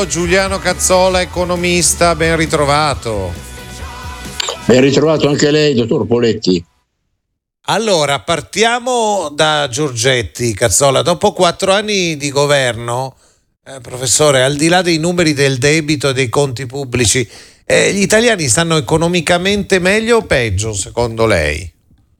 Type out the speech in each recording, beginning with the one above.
Giuliano Cazzola, economista, ben ritrovato. Ben ritrovato anche lei, dottor Poletti. Allora, partiamo da Giorgetti, Cazzola. Dopo 4 anni di governo, professore, al di là dei numeri del debito e dei conti pubblici, gli italiani stanno economicamente meglio o peggio, secondo lei?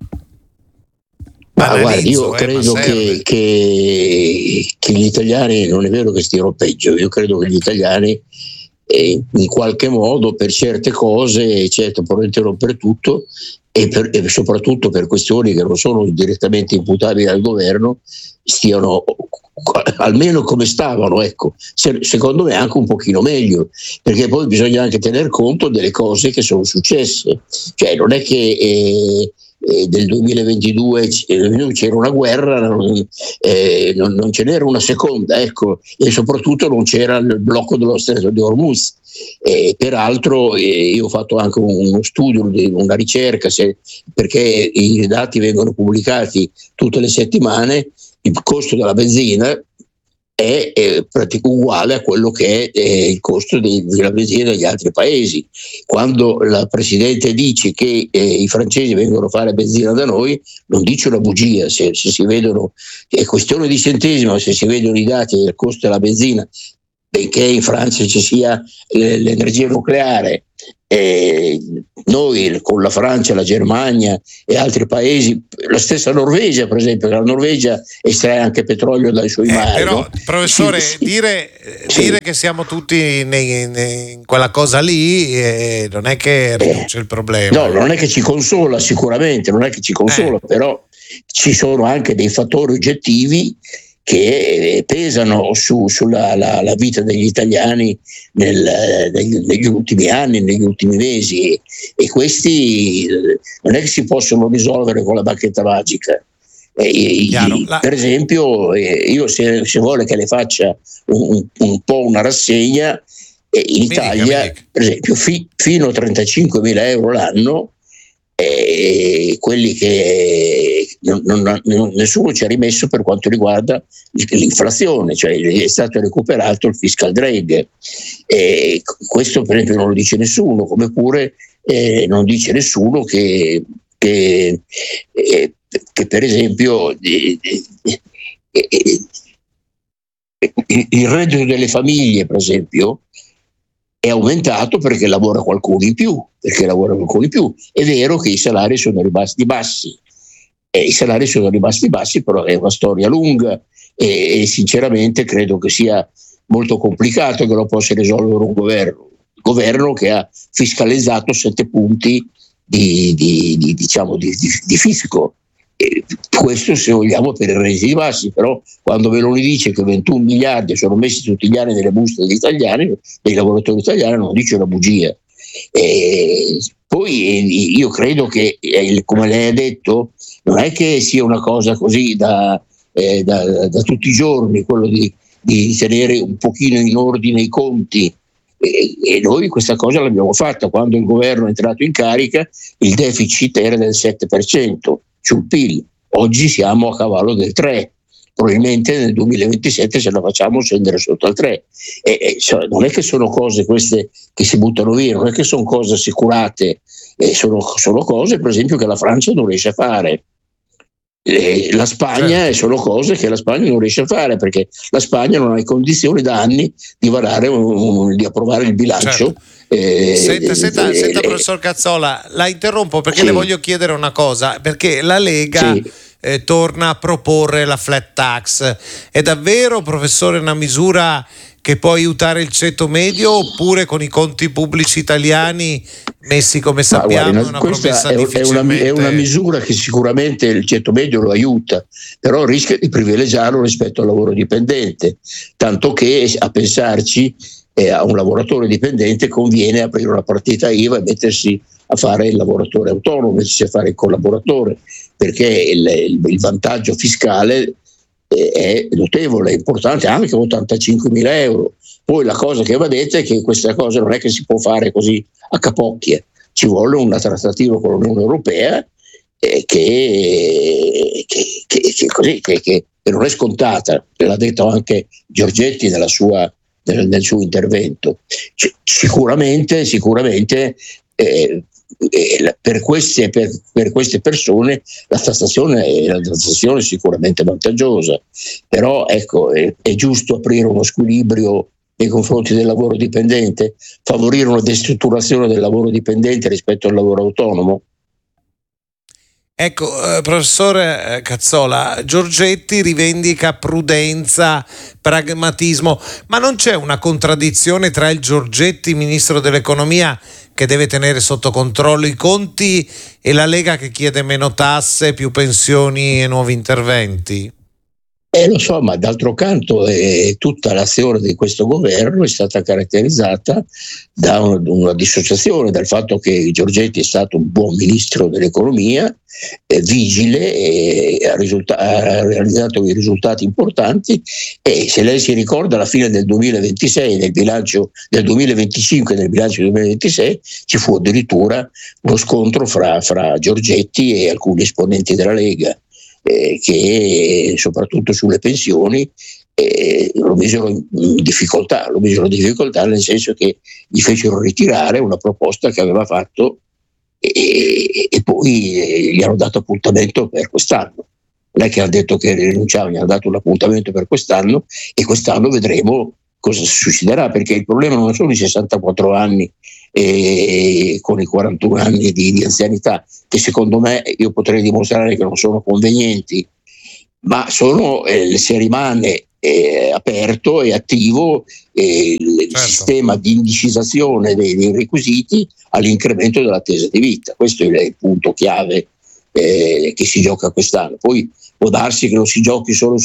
Ma guardi, io credo che gli italiani, non è vero che stiano peggio, io credo che gli italiani in qualche modo per certe cose, certo, probabilmente non per tutto, e soprattutto per questioni che non sono direttamente imputabili al governo, stiano almeno come stavano, ecco. Secondo me anche un pochino meglio, perché poi bisogna anche tener conto delle cose che sono successe, cioè non è che del 2022 c'era una guerra, non ce n'era una seconda, ecco, e soprattutto non c'era il blocco dello Stretto di Hormuz. Peraltro io ho fatto anche uno studio, una ricerca, perché i dati vengono pubblicati tutte le settimane. Il costo della benzina è praticamente uguale a quello che è il costo della benzina degli altri paesi. Quando la Presidente dice che i francesi vengono a fare benzina da noi, non dice una bugia. Se si vedono, è questione di centesimo, se si vedono i dati del costo della benzina, benché in Francia ci sia l'energia nucleare, noi con la Francia, la Germania e altri paesi, la stessa Norvegia per esempio, la Norvegia estrae anche petrolio dai suoi mari. Però, no? professore, dire che siamo tutti in quella cosa lì non è che riduce il problema. No, non è che ci consola, sicuramente, non è che ci consola, però ci sono anche dei fattori oggettivi che pesano sulla vita degli italiani negli ultimi anni, negli ultimi mesi, e questi non è che si possono risolvere con la bacchetta magica. Per esempio, io se vuole che le faccia un po' una rassegna, in Italia, per esempio, fino a 35.000 euro l'anno, quelli che nessuno ci ha rimesso per quanto riguarda l'inflazione, cioè è stato recuperato il fiscal drag, questo per esempio non lo dice nessuno, come pure non dice nessuno che per esempio il reddito delle famiglie, per esempio, è aumentato perché lavora qualcuno in più, È vero che i salari sono rimasti bassi, però è una storia lunga e sinceramente credo che sia molto complicato che lo possa risolvere un governo che ha fiscalizzato 7 punti di fisco. Questo, se vogliamo, per i redditi bassi, però quando Meloni dice che 21 miliardi sono messi tutti gli anni nelle buste degli italiani, dei lavoratori italiani, non dice una bugia. Poi io credo che, come lei ha detto, non è che sia una cosa così da tutti i giorni, quello di tenere un pochino in ordine i conti. E noi questa cosa l'abbiamo fatta quando il governo è entrato in carica. Il deficit era del 7% sul PIL, oggi siamo a cavallo del 3%, probabilmente nel 2027 ce la facciamo scendere sotto al 3%. Non è che sono cose queste che si buttano via, non è che sono cose assicurate, sono cose per esempio che la Francia non riesce a fare. La Spagna, sono cose che la Spagna non riesce a fare, perché la Spagna non ha le condizioni da anni di di approvare il bilancio. Senta, professor Cazzola, la interrompo perché le voglio chiedere una cosa, perché la Lega torna a proporre la flat tax. È davvero, professore, una misura che può aiutare il ceto medio, oppure con i conti pubblici italiani messi come sappiamo è una promessa difficilmente... È una misura che sicuramente il ceto medio lo aiuta, però rischia di privilegiarlo rispetto al lavoro dipendente, tanto che, a pensarci, a un lavoratore dipendente conviene aprire una partita IVA e mettersi a fare il lavoratore autonomo, mettersi a fare il collaboratore, perché il vantaggio fiscale è notevole, è importante, anche 85.000 euro. Poi la cosa che va detta è che questa cosa non è che si può fare così a capocchia, ci vuole una trattativa con l'Unione Europea che non è scontata. L'ha detto anche Giorgetti nella sua nel suo intervento. Sicuramente per queste persone la tassazione è sicuramente vantaggiosa, però ecco, è giusto aprire uno squilibrio nei confronti del lavoro dipendente, favorire una destrutturazione del lavoro dipendente rispetto al lavoro autonomo. Ecco, professore Cazzola, Giorgetti rivendica prudenza, pragmatismo, ma non c'è una contraddizione tra il Giorgetti, ministro dell'economia, che deve tenere sotto controllo i conti, e la Lega che chiede meno tasse, più pensioni e nuovi interventi? Lo so, ma d'altro canto tutta l'azione di questo governo è stata caratterizzata da una dissociazione dal fatto che Giorgetti è stato un buon ministro dell'economia, vigile, ha realizzato i risultati importanti, e se lei si ricorda alla fine del 2026, nel bilancio del 2025 e nel bilancio del 2026 ci fu addirittura uno scontro fra Giorgetti e alcuni esponenti della Lega, che soprattutto sulle pensioni lo misero in difficoltà, nel senso che gli fecero ritirare una proposta che aveva fatto e poi gli hanno dato appuntamento per quest'anno. Non è che hanno detto che rinunciavano, gli hanno dato un appuntamento per quest'anno, e quest'anno vedremo cosa succederà, perché il problema non sono i 64 anni con i 41 anni di anzianità, che secondo me io potrei dimostrare che non sono convenienti, ma sono se rimane aperto e attivo il sistema di indicizzazione dei requisiti all'incremento dell'attesa di vita. Questo è il punto chiave che si gioca quest'anno. Poi può darsi che non si giochi solo